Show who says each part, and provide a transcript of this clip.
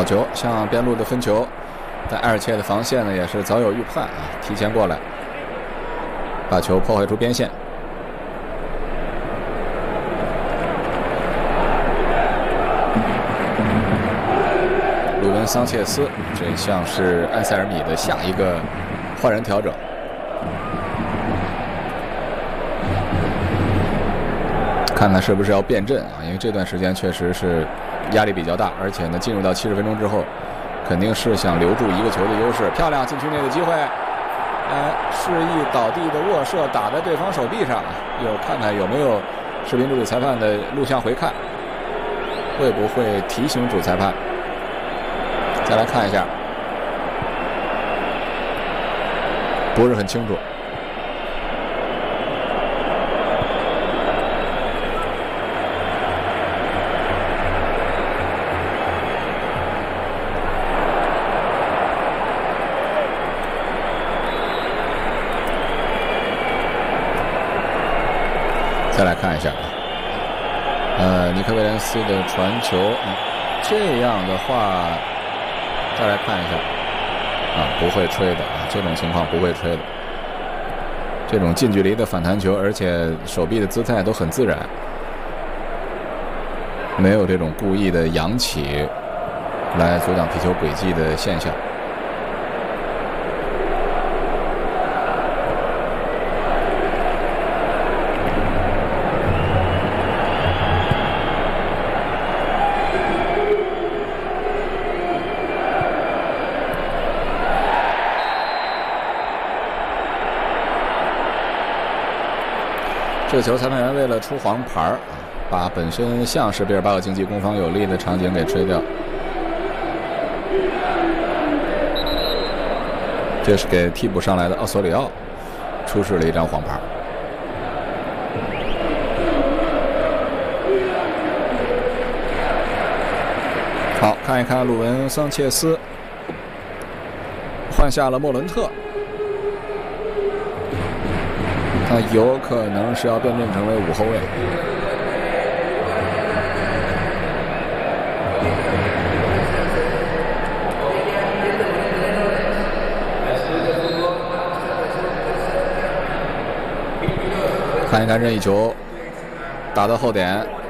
Speaker 1: 球向边路的分球，但埃尔切的防线呢也是早有预判啊，提前过来把球破坏出边线。鲁文桑切斯，这像是埃塞尔米的下一个换人调整。看看是不是要变阵啊？因为这段时间确实是压力比较大，而且呢，进入到70分钟之后，肯定是想留住一个球的优势。漂亮禁区内的机会，示意倒地的握射打在对方手臂上，又看看有没有视频助理裁判的录像回看，会不会提醒主裁判？再来看一下，不是很清楚。再来看一下，尼克威廉斯的传球，这样的话，再来看一下，不会吹的啊，这种情况不会吹的。这种近距离的反弹球，而且手臂的姿态都很自然，没有这种故意的扬起来阻挡皮球轨迹的现象。这球裁判员为了出黄牌把本身像是毕尔巴鄂竞技攻防有利的场景给吹掉。这是给替补上来的奥索里奥出示了一张黄牌。好，看一看鲁文桑切斯换下了莫伦特。他有可能是要变阵成为5后卫。看一看任意球打到后点，